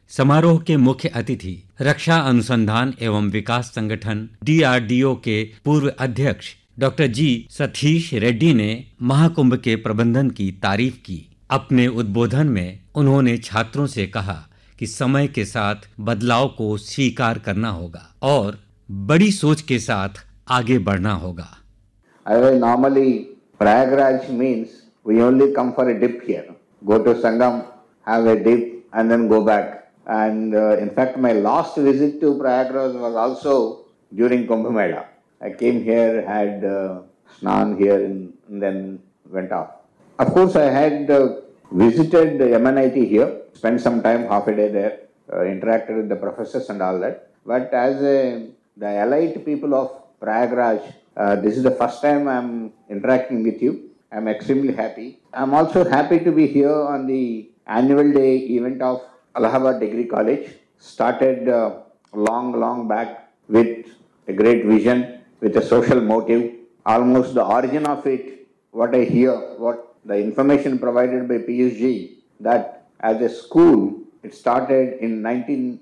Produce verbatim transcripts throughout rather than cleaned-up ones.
समारोह के मुख्य अतिथि रक्षा अनुसंधान एवं विकास संगठन डी आर डी ओ के पूर्व अध्यक्ष डॉक्टर जी सतीश रेड्डी ने महाकुंभ के प्रबंधन की तारीफ की। अपने उद्बोधन में उन्होंने छात्रों से कहा कि समय के साथ बदलाव को स्वीकार करना होगा और बड़ी सोच के साथ आगे बढ़ना होगा। Normally, Prayagraj means we only come for a dip here. Go to Sangam, have a dip, and then go back. And uh, in fact, my last visit to Prayagraj was also during Kumbh Mela. I came here, had uh, snan here, and, and then went off. Of course, I had uh, visited M N I T here, spent some time, half a day there, uh, interacted with the professors and all that. But as a, the elite people of Prayagraj, uh, this is the first time I'm interacting with you. I'm extremely happy. I'm also happy to be here on the annual day event of Allahabad Degree College. Started uh, long, long back with a great vision, with a social motive. Almost the origin of it, what I hear, what the information provided by P S G, that as a school, it started in nineteen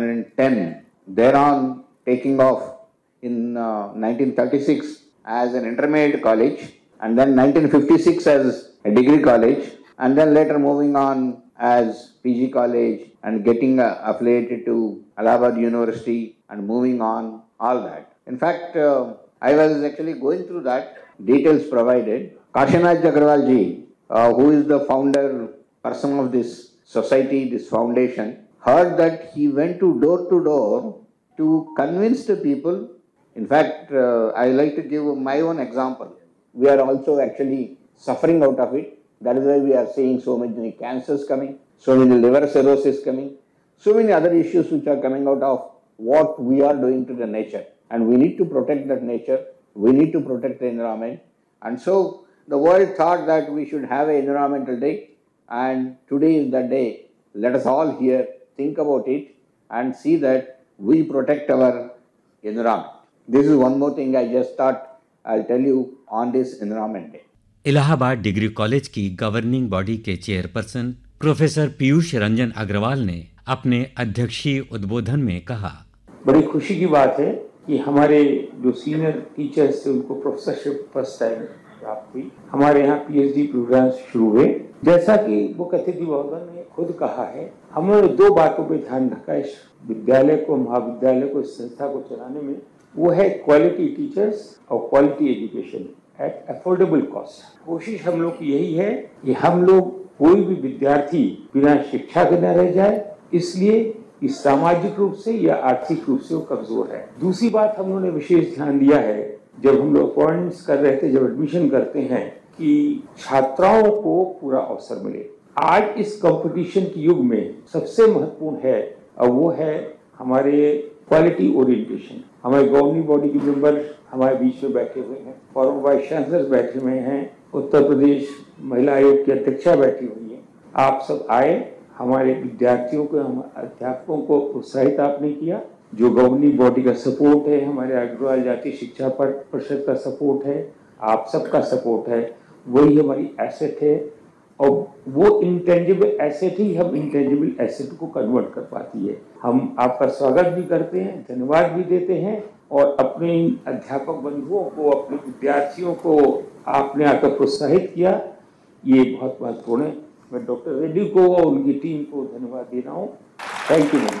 ten. Thereon, taking off in uh, nineteen thirty-six as an intermediate college, and then nineteen fifty-six as a degree college, and then later moving on as P G college and getting uh, affiliated to Allahabad University and moving on, all that. In fact, uh, I was actually going through that, details provided. Kashinath Agrawal ji, uh, who is the founder person of this society, this foundation, heard that he went to door to door to convince the people. In fact, uh, I like to give my own example. We are also actually suffering out of it. That is why we are seeing so many cancers coming, so many liver cirrhosis coming, so many other issues which are coming out of what we are doing to the nature. And we need to protect that nature. We need to protect the environment. And so the world thought that we should have an environmental day. And today is that day. Let us all here think about it and see that we protect our environment. This is one more thing I just thought I'll tell you on this Environment Day. Allahabad degree college की governing body के chairperson professor Piyush Ranjan Agarwal ने अपने अध्यक्षीय उद्बोधन में कहा, बड़ी खुशी की बात है कि हमारे जो सीनियर टीचर्स थे उनको प्रोफेसरशिप फर्स्ट टाइम प्राप्त हुई। हमारे यहाँ पीएचडी प्रोग्राम शुरू हुए। जैसा कि मुख्य अतिथि महोदय ने खुद कहा है, हमने दो बातों पे ध्यान रखा इस विद्यालय को, महाविद्यालय को, इस संस्था को चलाने में। वो है क्वालिटी टीचर्स और quality education at affordable cost. कोशिश हम लोग की यही है कि हम लोग कोई भी विद्यार्थी बिना शिक्षा के न रह जाए, इसलिए कि सामाजिक रूप से या आर्थिक रूप से वो कमजोर है। दूसरी बात हम लोगों ने विशेष ध्यान दिया है, जब हम लोग अपॉइंट्स कर रहे थे, जब एडमिशन करते हैं, कि छात्राओं को पूरा अवसर मिले। आज इस कंपटीशन के युग में सबसे महत्वपूर्ण है और वो है हमारे क्वालिटी ओरिएंटेशन। हमारे गवर्निंग बॉडी के मेंबर हमारे बीच में बैठे हुए हैं, फॉरम वाइस चांसलर बैठे हुए हैं, उत्तर प्रदेश महिला आयोग की अध्यक्षा बैठी हुई है। आप सब आए, हमारे विद्यार्थियों को, हम अध्यापकों को उत्साहित आपने किया। जो गवर्निंग बॉडी का सपोर्ट है, हमारे अग्रवाल जातीय शिक्षा परिषद का सपोर्ट है, आप सबका सपोर्ट है, वही हमारी एसेट है। और वो इंटेंजिबल एसेट ही हम इंटेंजिबल एसेट को कन्वर्ट कर पाती है। हम आपका स्वागत भी करते हैं, धन्यवाद भी देते हैं, और अपने अध्यापक बंधुओं को, अपने विद्यार्थियों को आपने आकर प्रोत्साहित किया, ये बहुत महत्वपूर्ण है। मैं डॉक्टर रेड्डी को और उनकी टीम को धन्यवाद दे रहा हूँ। Thank you.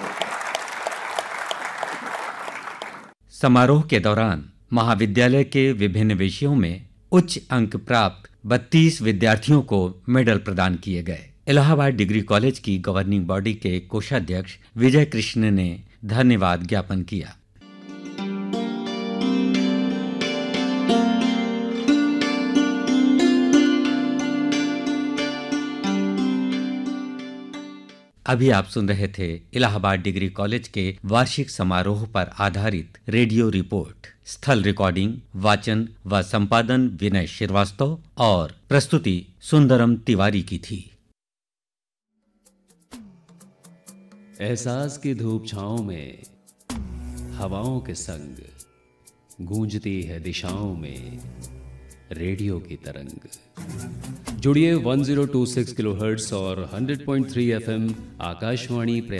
समारोह के दौरान महाविद्यालय के विभिन्न विषयों में उच्च अंक प्राप्त बत्तीस विद्यार्थियों को मेडल प्रदान किए गए। इलाहाबाद डिग्री कॉलेज की गवर्निंग बॉडी के कोषाध्यक्ष विजय कृष्ण ने धन्यवाद ज्ञापन किया। अभी आप सुन रहे थे इलाहाबाद डिग्री कॉलेज के वार्षिक समारोह पर आधारित रेडियो रिपोर्ट। स्थल रिकॉर्डिंग, वाचन व संपादन विनय श्रीवास्तव और प्रस्तुति सुंदरम तिवारी की थी। एहसास की धूप छाओं में हवाओं के संग गूंजती है दिशाओं में रेडियो की तरंग। जुड़िए one zero two six kilohertz और hundred point three FM Akashvani.